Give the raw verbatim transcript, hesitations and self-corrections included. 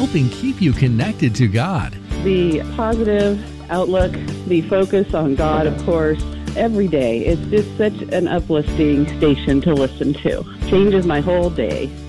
helping keep you connected to God. The positive outlook, the focus on God, of course, every day. It's just such an uplifting station to listen to. Changes my whole day.